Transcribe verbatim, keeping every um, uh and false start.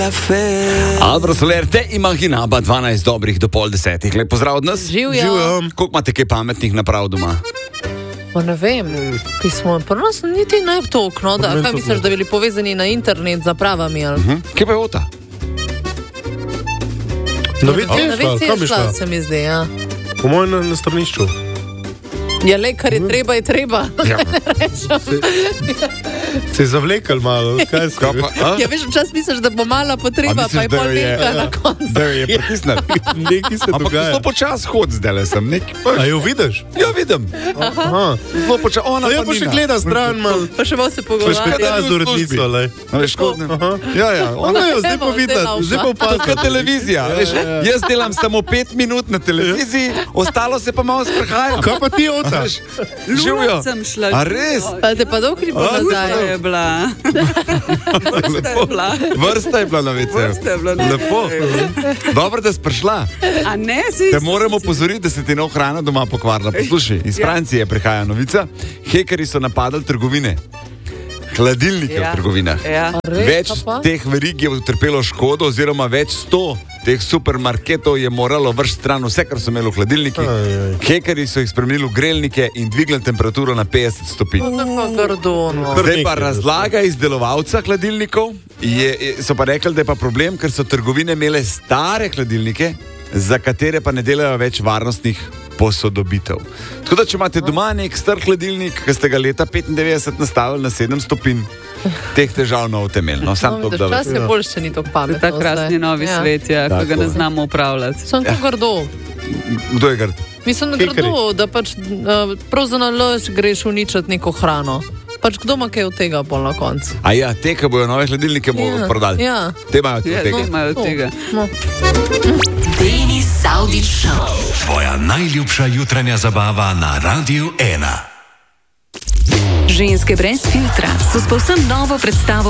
Alvaro Soler, te imaginaba dvanajst dobrih do pol desetih. Lep pozdrav od nas. Živijo. Koliko imate kaj pametnih naprav doma? Pa ne vem, pismo, pa nas niti ne to okno, da, kaj misliš, da bili povezani na internet za pravami, ali? Uh-huh. Kje pa je ota? Na ve ce je Na šla, ve ce kam je je šla, šla? se mi zdi, ja. Po mojem na, na stranišču. Ja, le, kar je treba, je treba. Ja. Se je zavlekel malo, kaj se Kaj pa, a? Ja, veš, včas misliš, da bo mala potreba, A misliš, pa je da pol jo je- velika na koncu. Da jo je pritisnil. Nekaj se Ampak dogaja. zelo počas hod zdaj sem. Nek, A jo vidiš? ja, vidim. Aha. Zelo počas. Ona A ja, pa pa še nima. gleda stran malo. Pa še malo se Pa še pogovarja. gleda z v urednico, lej. A veš, škodne. Aha. Ja, ja. Ona Ona jo zdaj pa Evo, vidi, zdaj nauša. zdaj pa To je opazka. televizija. Veš, jaz delam samo pet minut na televiziji, ostalo se pa malo sprehajam. Kaj pa ti, Ota? Živijo. sem šla. A res? Pa te pa dolgo ni bilo A, To nazaj. je bila. Lepo. bila. Vrsta je bila na veceju. Vrsta je bila na Lepo. Dobro, da si prišla. A ne, si... Te moramo opozoriti, da se ti nov hrana doma pokvarila. Poslušaj, iz Ja. Francije prihaja novica. Hekerji so napadali trgovine. Hladilnike Ja. v trgovinah. Ja. Res, Več pa pa? teh verig je utrpelo škodo, oziroma več sto teh supermarketov je moralo vršiti stran vse, kar so imeli v hladilnikih. Ajaj. Hekerji so jih spremenili v grelnike in dvignili temperaturo na petdeset stopinj. To je pa grdo, no. Kar Zdaj pa nekaj razlaga izdelovalca hladilnikov, je, je, so pa rekli, da je pa problem, ker so trgovine imele stare hladilnike, za katere pa ne delajo več varnostnih posodobitev. Tako da, če imate doma nek star hladilnik, ki ste ga leta petindevetdeset nastavili na sedem stopinj, teh težav ne boste imeli. No, sam No, to, vidiš, da čas je bolj še ni tako pametno. Ta krasni zdaj. novi Ja. svet, ja, ko ga Tako. ne znamo upravljati. Sem to grdo. Kdo je grd? Mislim, da Hekerji. grdo, da pač uh, prav za nalož greš uničiti neko hrano. Pač kdo ima kaj od tega pol na koncu? A ja, te, ki bojo nove hladilnike Ja, prodali. ja. Te imajo Ja, od tega. no. Imajo od To, tega. No. Denis Saudić Show. Tvoja najljubša jutranja zabava na Radiu ena. Ženske brez filtra so s povsem novo predstavo